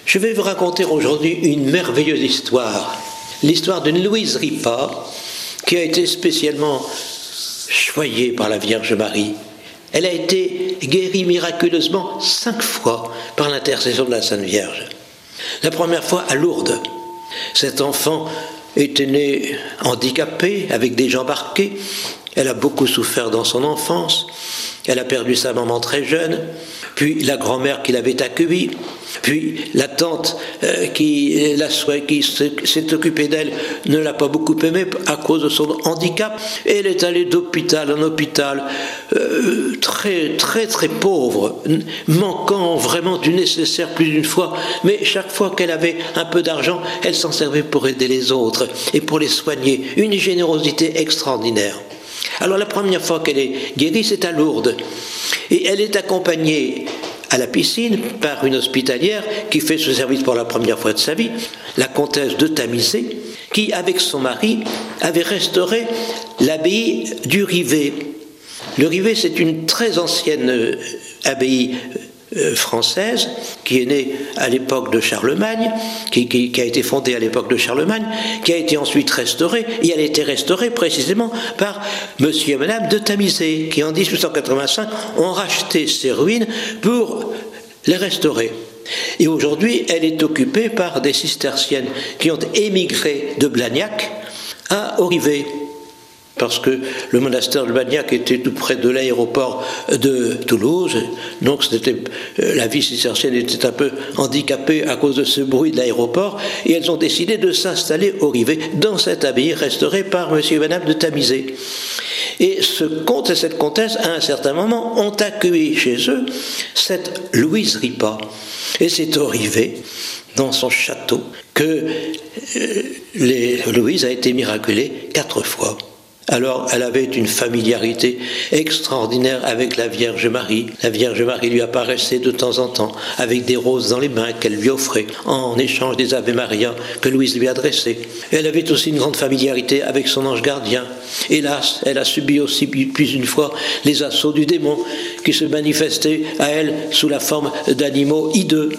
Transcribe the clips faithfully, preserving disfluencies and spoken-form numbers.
Je vais vous raconter aujourd'hui une merveilleuse histoire. L'histoire d'une Louise Ripa qui a été spécialement choyée par la Vierge Marie. Elle a été guérie miraculeusement cinq fois par l'intercession de la Sainte Vierge. La première fois à Lourdes. Cet enfant était né handicapé, avec des jambes arquées. Elle a beaucoup souffert dans son enfance. Elle a perdu sa maman très jeune, puis la grand-mère qui l'avait accueillie, puis la tante euh, qui, la, qui s'est occupée d'elle ne l'a pas beaucoup aimée à cause de son handicap, et elle est allée d'hôpital en hôpital, euh, très très très pauvre, manquant vraiment du nécessaire plus d'une fois, mais chaque fois qu'elle avait un peu d'argent, elle s'en servait pour aider les autres et pour les soigner, une générosité extraordinaire. Alors la première fois qu'elle est guérie, c'est à Lourdes. Et elle est accompagnée à la piscine par une hospitalière qui fait ce service pour la première fois de sa vie, la comtesse de Tamisé, qui, avec son mari, avait restauré l'abbaye du Rivet. Le Rivet, c'est une très ancienne abbaye Euh, française, qui est née à l'époque de Charlemagne, qui, qui, qui a été fondée à l'époque de Charlemagne, qui a été ensuite restaurée, et elle a été restaurée précisément par monsieur et madame de Tamisé, qui en dix-huit cent quatre-vingt-cinq ont racheté ces ruines pour les restaurer. Et aujourd'hui, elle est occupée par des cisterciennes qui ont émigré de Blagnac à Orivet, parce que le monastère de Blagnac était tout près de l'aéroport de Toulouse, donc c'était, la vie cistercienne était un peu handicapée à cause de ce bruit de l'aéroport, et elles ont décidé de s'installer au Rivet, dans cette abbaye restaurée par monsieur et madame de Tamisé. Et ce comte et cette comtesse, à un certain moment, ont accueilli chez eux cette Louise Ripa. Et c'est au Rivet, dans son château, que euh, les, Louise a été miraculée quatre fois. Alors, elle avait une familiarité extraordinaire avec la Vierge Marie. La Vierge Marie lui apparaissait de temps en temps avec des roses dans les mains qu'elle lui offrait en échange des Ave Maria que Louise lui adressait. Elle avait aussi une grande familiarité avec son ange gardien. Hélas, elle a subi aussi plus d'une fois les assauts du démon qui se manifestaient à elle sous la forme d'animaux hideux,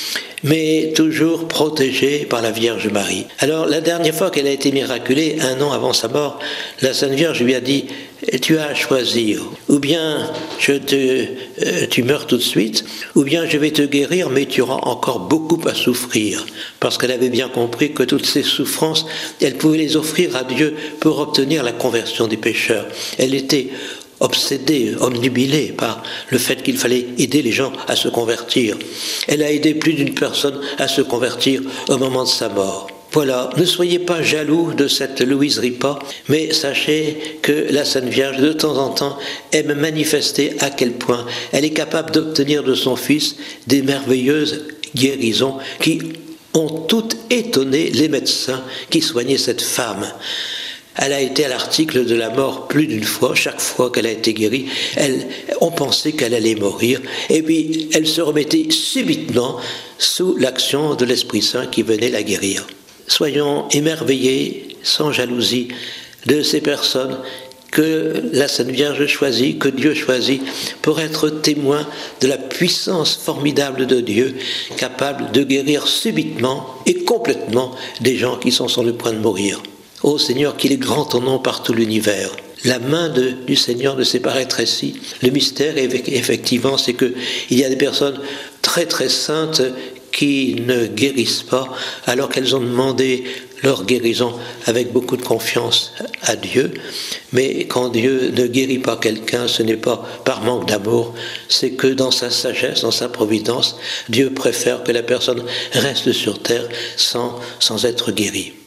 mais toujours protégée par la Vierge Marie. Alors, la dernière fois qu'elle a été miraculée, un an avant sa mort, la Sainte Vierge lui a dit « Tu as à choisir, ou bien je te, euh, tu meurs tout de suite, ou bien je vais te guérir, mais tu auras encore beaucoup à souffrir. » Parce qu'elle avait bien compris que toutes ces souffrances, elle pouvait les offrir à Dieu pour obtenir la conversion des pécheurs. Elle était obsédée, omnubilée par le fait qu'il fallait aider les gens à se convertir. Elle a aidé plus d'une personne à se convertir au moment de sa mort. Voilà, ne soyez pas jaloux de cette Louise Ripa, mais sachez que la Sainte Vierge, de temps en temps, aime manifester à quel point elle est capable d'obtenir de son Fils des merveilleuses guérisons qui ont toutes étonné les médecins qui soignaient cette femme. Elle a été à l'article de la mort plus d'une fois, chaque fois qu'elle a été guérie, elle, on pensait qu'elle allait mourir, et puis elle se remettait subitement sous l'action de l'Esprit Saint qui venait la guérir. Soyons émerveillés, sans jalousie, de ces personnes que la Sainte Vierge choisit, que Dieu choisit, pour être témoin de la puissance formidable de Dieu, capable de guérir subitement et complètement des gens qui sont sur le point de mourir. Ô Seigneur, qu'il est grand ton nom par tout l'univers. La main de, du Seigneur ne s'est pas rétrécie. Le mystère, effectivement, c'est qu'il y a des personnes très très saintes qui ne guérissent pas, alors qu'elles ont demandé leur guérison avec beaucoup de confiance à Dieu. Mais quand Dieu ne guérit pas quelqu'un, ce n'est pas par manque d'amour, c'est que dans sa sagesse, dans sa providence, Dieu préfère que la personne reste sur terre sans, sans être guérie.